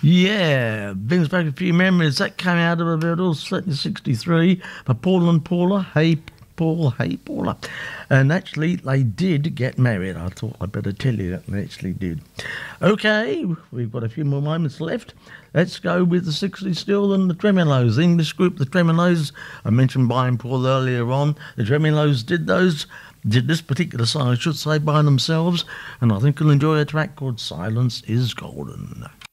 Yeah, brings back a few memories. That came out of a little set in 63 for Paul and Paula. Hey, Paul, hey, Paula. And actually, they did get married. I thought I'd better tell you that they actually did. Okay, we've got a few more moments left. Let's go with the 60s still and the Tremeloes. The English group, the Tremeloes. I mentioned Brian Paul earlier on. The Tremeloes did this particular song, I should say, by themselves. And I think you'll enjoy a track called Silence is Golden.